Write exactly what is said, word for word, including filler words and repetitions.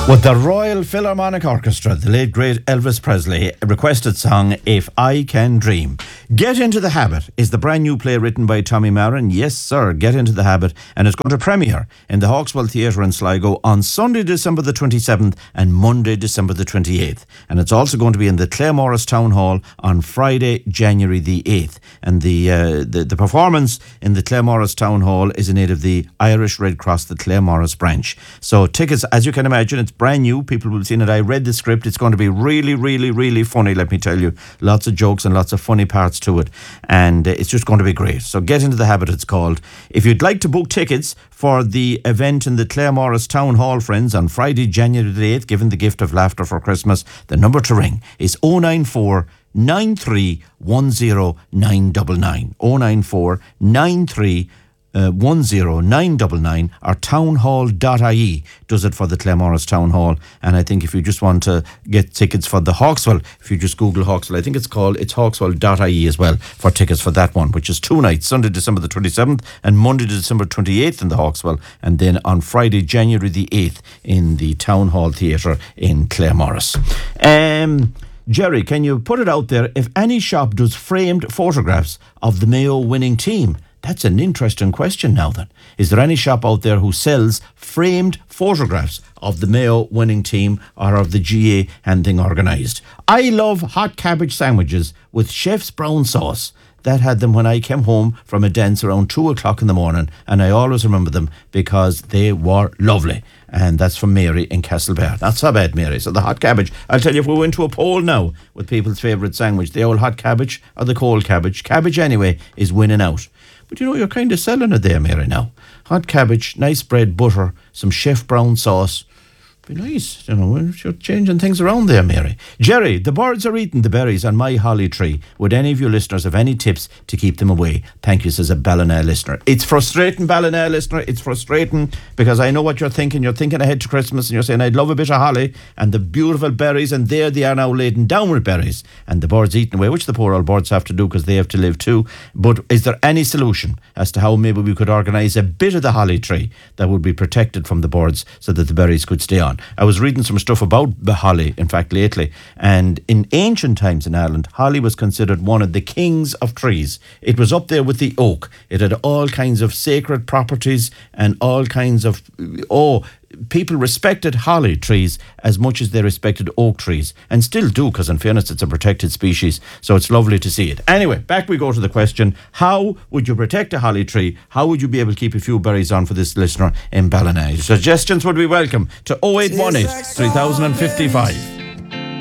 With the Royal Philharmonic Orchestra, the late great Elvis Presley requested song If I Can Dream. Get Into the Habit is the brand new play written by Tommy Marin. Yes, sir, Get Into the Habit. And it's going to premiere in the Hawkswell Theatre in Sligo on Sunday, December the twenty-seventh and Monday, December the twenty-eighth. And it's also going to be in the Claremorris Town Hall on Friday, January the eighth. And the, uh, the, the performance in the Claremorris Town Hall is in aid of the Irish Red Cross, the Claremorris branch. So tickets, as you can imagine, it's brand new. People will have seen it. I read the script. It's going to be really, really, really funny, let me tell you. Lots of jokes and lots of funny parts to it. And uh, it's just going to be great. So Get Into the Habit, it's called. If you'd like to book tickets for the event in the Claremorris Town Hall, friends, on Friday, January the eighth, given the gift of laughter for Christmas, the number to ring is oh nine four, nine three one oh, nine nine nine. oh nine four, nine three one oh, nine nine nine or townhall dot I E does it for the Claremorris Town Hall. And I think if you just want to get tickets for the Hawkswell, if you just Google Hawkswell, I think it's called, it's hawkswell dot I E as well for tickets for that one, which is two nights, Sunday, December the twenty-seventh and Monday, December twenty-eighth in the Hawkswell, and then on Friday, January the eighth in the Town Hall Theatre in Claremorris. Um... Jerry, can you put it out there if any shop does framed photographs of the Mayo winning team? That's an interesting question now then. Is there any shop out there who sells framed photographs of the Mayo winning team or of the G A and thing organised? I love hot cabbage sandwiches with chef's brown sauce. That had them when I came home from a dance around two o'clock in the morning, and I always remember them because they were lovely. And that's from Mary in Castlebar. Not so bad, Mary. So the hot cabbage. I'll tell you, if we went to a poll now with people's favourite sandwich, the old hot cabbage or the cold cabbage, cabbage anyway is winning out. But you know, you're kind of selling it there, Mary, now. Hot cabbage, nice bread, butter, some chef brown sauce. Be nice, you know, you're changing things around there, Mary. Jerry, the birds are eating the berries on my holly tree. Would any of you listeners have any tips to keep them away? Thank you, says a Ballina listener. It's frustrating, Ballina listener. It's frustrating because I know what you're thinking. You're thinking ahead to Christmas and you're saying, I'd love a bit of holly and the beautiful berries, and there they are now laden down with berries and the birds eating away, which the poor old birds have to do because they have to live too. But is there any solution as to how maybe we could organise a bit of the holly tree that would be protected from the birds so that the berries could stay on? I was reading some stuff about the holly, in fact, lately, and in ancient times in Ireland, holly was considered one of the kings of trees. It was up there with the oak. It had all kinds of sacred properties and all kinds of, oh, people respected holly trees as much as they respected oak trees, and still do, because in fairness it's a protected species, so it's lovely to see it. Anyway, back we go to the question: how would you protect a holly tree? How would you be able to keep a few berries on for this listener in Ballina? Suggestions would be welcome to oh eight one eight, three thousand fifty-five.